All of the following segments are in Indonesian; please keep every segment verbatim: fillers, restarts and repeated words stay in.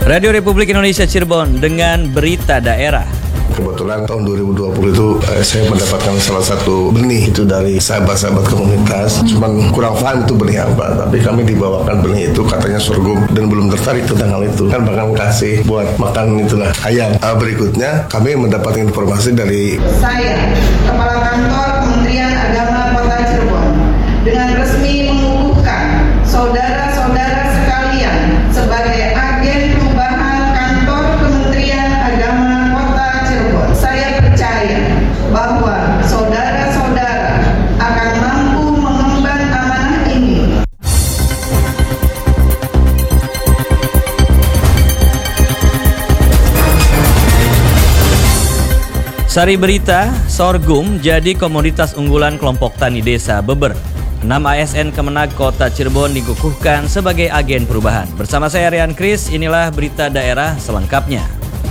Radio Republik Indonesia Cirebon dengan berita daerah. Kebetulan tahun dua ribu dua puluh itu eh, saya mendapatkan salah satu benih itu dari sahabat-sahabat komunitas. Cuman kurang paham itu benih apa. Tapi kami dibawakan benih itu katanya sorghum dan belum tertarik tentang hal itu. Kan bakal kasih buat makan itulah ayam. Uh, berikutnya kami mendapat informasi dari saya, Kepala Kantor Kementerian Agama Kota Cirebon, dengan resmi mengukuhkan saudara-saudara sekalian sebagai agen perubahan kantor Kementerian Agama Kota Cirebon. Saya percaya bahwa saudara-saudara akan mampu mengemban amanah ini. Sari berita, sorghum jadi komoditas unggulan kelompok tani desa Beber. enam A S N Kemenag Kota Cirebon dikukuhkan sebagai agen perubahan. Bersama saya Rian Kris, inilah berita daerah selengkapnya.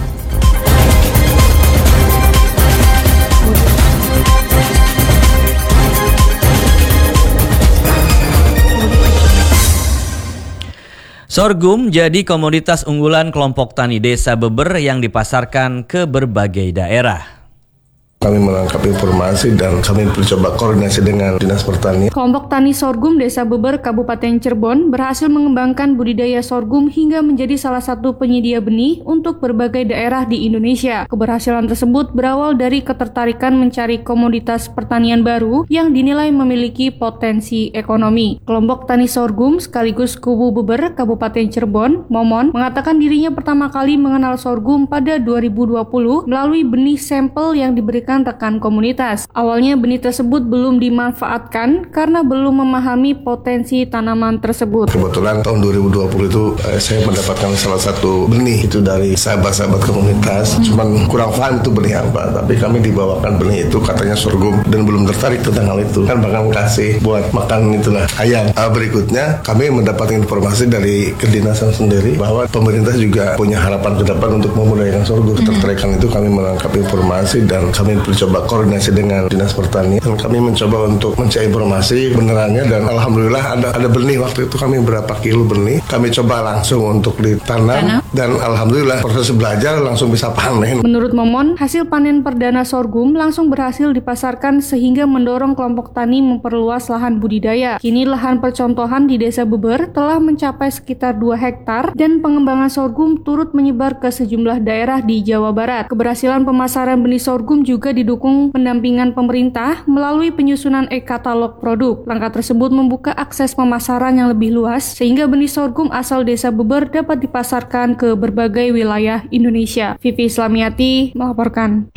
Sorghum jadi komoditas unggulan kelompok tani desa Beber yang dipasarkan ke berbagai daerah. Kami menangkap informasi dan kami mencoba koordinasi dengan Dinas Pertanian. Kelompok tani sorghum Desa Beber, Kabupaten Cirebon berhasil mengembangkan budidaya sorghum hingga menjadi salah satu penyedia benih untuk berbagai daerah di Indonesia. Keberhasilan tersebut berawal dari ketertarikan mencari komoditas pertanian baru yang dinilai memiliki potensi ekonomi. Kelompok tani sorghum sekaligus Kubu Beber, Kabupaten Cirebon, Momon, mengatakan dirinya pertama kali mengenal sorghum pada dua ribu dua puluh melalui benih sampel yang diberikan rekan komunitas. Awalnya benih tersebut belum dimanfaatkan karena belum memahami potensi tanaman tersebut. Kebetulan tahun dua ribu dua puluh itu eh, saya mendapatkan salah satu benih itu dari sahabat-sahabat komunitas. Cuman kurang paham itu benih apa. Tapi kami dibawakan benih itu katanya sorghum dan belum tertarik tentang hal itu. Kan bakal kasih buat makan itulah ayam. Uh, berikutnya kami mendapat informasi dari kedinasan sendiri bahwa pemerintah juga punya harapan ke depan untuk memudayakan sorghum. Tertarikan itu kami menangkap informasi dan kami mencoba koordinasi dengan Dinas Pertanian dan kami mencoba untuk mencari informasi benerannya dan alhamdulillah ada ada benih waktu itu kami berapa kilo benih kami coba langsung untuk ditanam dan alhamdulillah proses belajar langsung bisa panen. Menurut Momon, hasil panen perdana sorghum langsung berhasil dipasarkan sehingga mendorong kelompok tani memperluas lahan budidaya. Kini lahan percontohan di Desa Beber telah mencapai sekitar dua hektar dan pengembangan sorghum turut menyebar ke sejumlah daerah di Jawa Barat. Keberhasilan pemasaran benih sorghum juga didukung pendampingan pemerintah melalui penyusunan e-katalog produk. Langkah tersebut membuka akses pemasaran yang lebih luas sehingga benih sorghum asal Desa Beber dapat dipasarkan ke berbagai wilayah Indonesia. Vivi Islamiati melaporkan.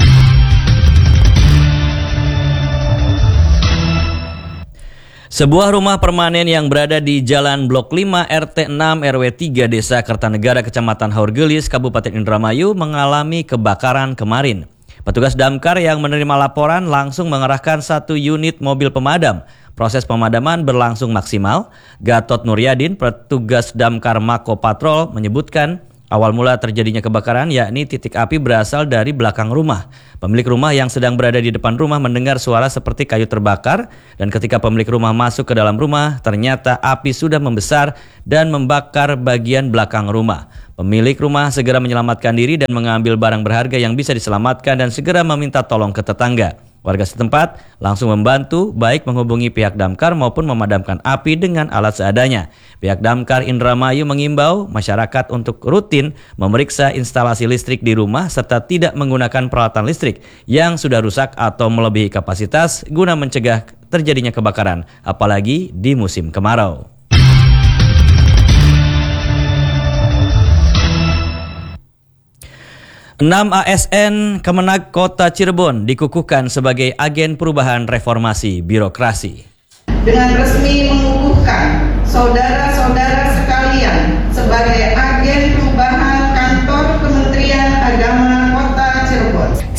Sebuah rumah permanen yang berada di Jalan Blok lima R T enam R W tiga Desa Kertanegara Kecamatan Haurgelis, Kabupaten Indramayu mengalami kebakaran kemarin. Petugas damkar yang menerima laporan langsung mengerahkan satu unit mobil pemadam. Proses pemadaman berlangsung maksimal. Gatot Nuryadin, petugas damkar Mako Patrol, menyebutkan awal mula terjadinya kebakaran yakni titik api berasal dari belakang rumah. Pemilik rumah yang sedang berada di depan rumah mendengar suara seperti kayu terbakar dan ketika pemilik rumah masuk ke dalam rumah ternyata api sudah membesar dan membakar bagian belakang rumah. Pemilik rumah segera menyelamatkan diri dan mengambil barang berharga yang bisa diselamatkan dan segera meminta tolong ke tetangga. Warga setempat langsung membantu baik menghubungi pihak damkar maupun memadamkan api dengan alat seadanya. Pihak damkar Indramayu mengimbau masyarakat untuk rutin memeriksa instalasi listrik di rumah serta tidak menggunakan peralatan listrik yang sudah rusak atau melebihi kapasitas guna mencegah terjadinya kebakaran, apalagi di musim kemarau. enam A S N Kemenag Kota Cirebon dikukuhkan sebagai agen perubahan reformasi birokrasi. Dengan resmi mengukuhkan saudara-saudara sekalian sebagai agen perubahan kantor Kementerian Agama Kota Cirebon.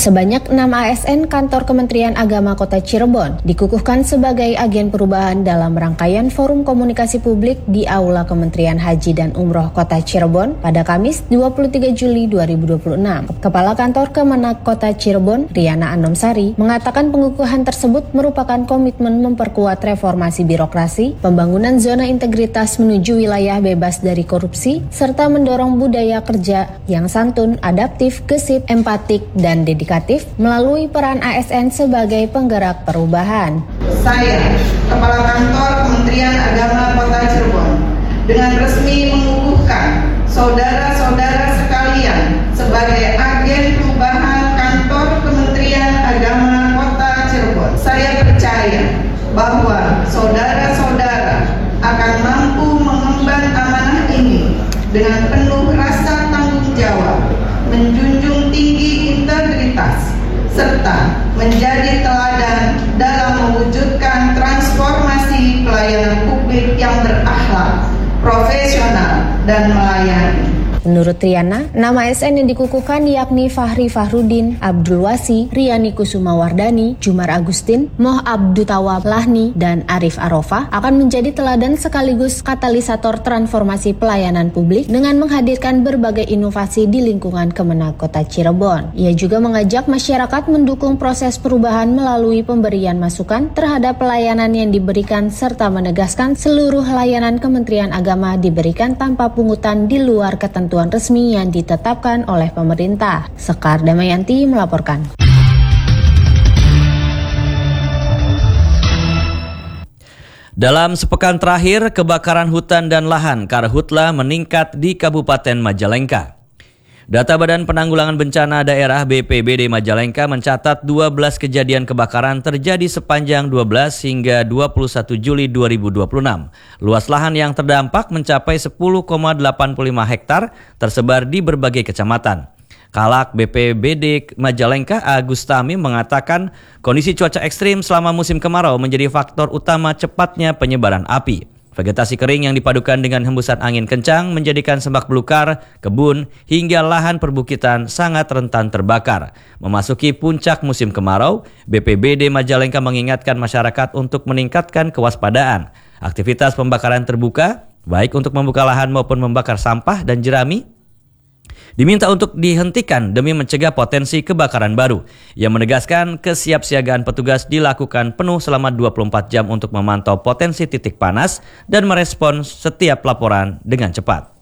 Sebanyak enam A S N kantor Kementerian Agama Kota Cirebon dikukuhkan sebagai agen perubahan dalam rangkaian forum komunikasi publik di Aula Kementerian Haji dan Umroh Kota Cirebon pada Kamis dua puluh tiga Juli dua ribu dua puluh enam. Kepala Kantor Kemenak Kota Cirebon, Riana Andomsari, mengatakan pengukuhan tersebut merupakan komitmen memperkuat reformasi birokrasi, pembangunan zona integritas menuju wilayah bebas dari korupsi, serta mendorong budaya kerja yang santun, adaptif, gesit, empatik, dan dedikatif melalui peran A S N sebagai penggerak perubahan. Saya, Kepala Kantor Kementerian Agama Kota Cirebon, dengan resmi mengukuhkan saudara-saudara sekalian sebagai agen perubahan Kantor Kementerian Agama Kota Cirebon. Saya percaya bahwa saudara-saudara akan mampu mengemban amanah ini dengan penuh rasa tanggung jawab, menjunjung tinggi integritas, serta menjadi teladan dalam mewujudkan transformasi pelayanan publik yang berakhlak, profesional, dan melayani. Menurut Riana, nama A S N yang dikukuhkan yakni Fahri Fahrudin, Abdul Wasi, Riani Kusuma Wardani, Jumar Agustin, Moh Abdutawab Lahni, dan Arif Arofah akan menjadi teladan sekaligus katalisator transformasi pelayanan publik dengan menghadirkan berbagai inovasi di lingkungan Kemenak Kota Cirebon. Ia juga mengajak masyarakat mendukung proses perubahan melalui pemberian masukan terhadap pelayanan yang diberikan serta menegaskan seluruh layanan Kementerian Agama diberikan tanpa pungutan di luar ketentuan Tuan resmi yang ditetapkan oleh pemerintah. Sekar Damayanti melaporkan. Dalam sepekan terakhir, kebakaran hutan dan lahan karhutla meningkat di Kabupaten Majalengka. Data Badan Penanggulangan Bencana Daerah B P B D Majalengka mencatat dua belas kejadian kebakaran terjadi sepanjang dua belas hingga dua puluh satu Juli dua ribu dua puluh enam. Luas lahan yang terdampak mencapai sepuluh koma delapan puluh lima hektar tersebar di berbagai kecamatan. Kalak B P B D Majalengka Agus Tami mengatakan kondisi cuaca ekstrim selama musim kemarau menjadi faktor utama cepatnya penyebaran api. Vegetasi kering yang dipadukan dengan hembusan angin kencang menjadikan semak belukar, kebun, hingga lahan perbukitan sangat rentan terbakar. Memasuki puncak musim kemarau, B P B D Majalengka mengingatkan masyarakat untuk meningkatkan kewaspadaan. Aktivitas pembakaran terbuka, baik untuk membuka lahan maupun membakar sampah dan jerami, diminta untuk dihentikan demi mencegah potensi kebakaran baru. Ia menegaskan kesiapsiagaan petugas dilakukan penuh selama dua puluh empat jam untuk memantau potensi titik panas dan merespons setiap laporan dengan cepat.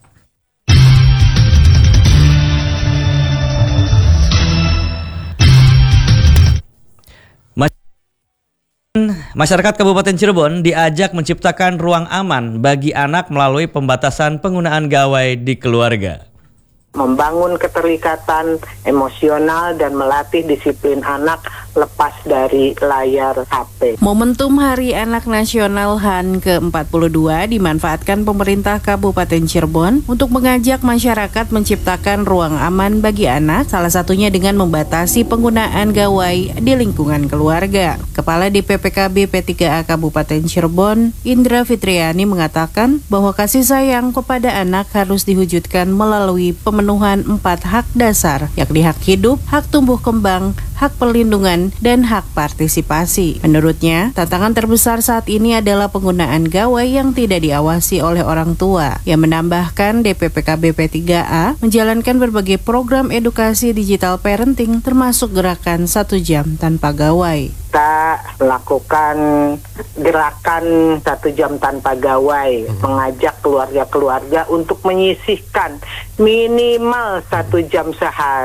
Masyarakat Kabupaten Cirebon diajak menciptakan ruang aman bagi anak melalui pembatasan penggunaan gawai di keluarga. Membangun keterikatan emosional dan melatih disiplin anak lepas dari layar H P. Momentum Hari Anak Nasional H A N ke empat puluh dua dimanfaatkan pemerintah Kabupaten Cirebon untuk mengajak masyarakat menciptakan ruang aman bagi anak, salah satunya dengan membatasi penggunaan gawai di lingkungan keluarga. Kepala D P P K B P tiga A Kabupaten Cirebon, Indra Fitriani mengatakan bahwa kasih sayang kepada anak harus diwujudkan melalui pemenuhan empat hak dasar, yakni hak hidup, hak tumbuh kembang, hak perlindungan, dan hak partisipasi. Menurutnya, tantangan terbesar saat ini adalah penggunaan gawai yang tidak diawasi oleh orang tua. Yang menambahkan D P P K B P tiga A menjalankan berbagai program edukasi digital parenting termasuk gerakan satu jam tanpa gawai. Kita melakukan gerakan satu jam tanpa gawai, mengajak keluarga-keluarga untuk menyisihkan minimal satu jam sehari